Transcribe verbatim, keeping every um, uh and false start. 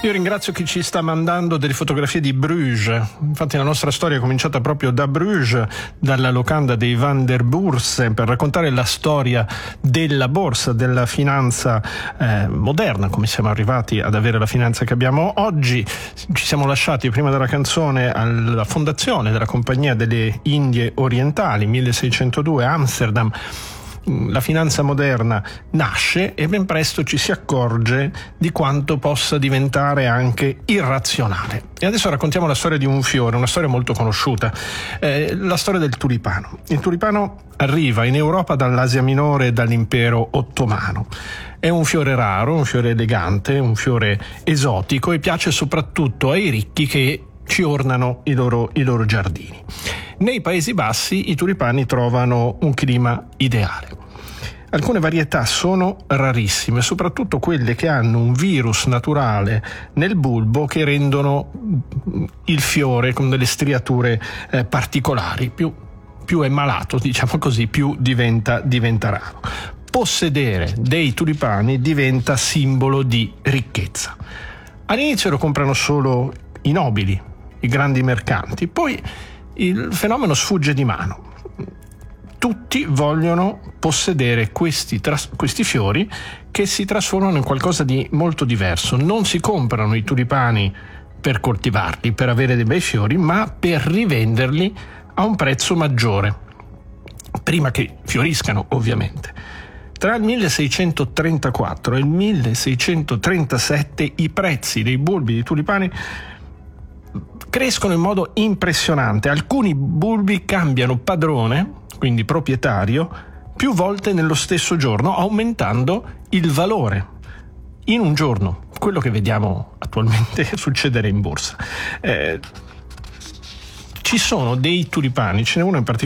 Io ringrazio chi ci sta mandando delle fotografie di Bruges. Infatti la nostra storia è cominciata proprio da Bruges, dalla locanda dei Van der Bourse, per raccontare la storia della borsa, della finanza eh, moderna, come siamo arrivati ad avere la finanza che abbiamo oggi. Ci siamo lasciati prima della canzone alla fondazione della Compagnia delle Indie Orientali, milleseicentodue, Amsterdam. La finanza moderna nasce e ben presto ci si accorge di quanto possa diventare anche irrazionale. E adesso raccontiamo la storia di un fiore, una storia molto conosciuta, eh, la storia del tulipano. Il tulipano arriva in Europa dall'Asia Minore e dall'impero ottomano. È un fiore raro, un fiore elegante, un fiore esotico e piace soprattutto ai ricchi che ci ornano i loro, i loro giardini. Nei Paesi Bassi i tulipani trovano un clima ideale. Alcune varietà sono rarissime, soprattutto quelle che hanno un virus naturale nel bulbo che rendono il fiore con delle striature eh, particolari. Più, più è malato, diciamo così, più diventa, diventa raro. Possedere dei tulipani diventa simbolo di ricchezza. All'inizio lo comprano solo i nobili, i grandi mercanti, poi il fenomeno sfugge di mano. Tutti vogliono possedere questi, tras- questi fiori che si trasformano in qualcosa di molto diverso. Non si comprano i tulipani per coltivarli, per avere dei bei fiori, ma per rivenderli a un prezzo maggiore, prima che fioriscano, ovviamente. Tra il milleseicentotrentaquattro e il milleseicentotrentasette i prezzi dei bulbi di tulipani crescono in modo impressionante. Alcuni bulbi cambiano padrone, quindi proprietario, più volte nello stesso giorno, aumentando il valore in un giorno, quello che vediamo attualmente succedere in borsa. Eh, ci sono dei tulipani, ce n'è uno in particolare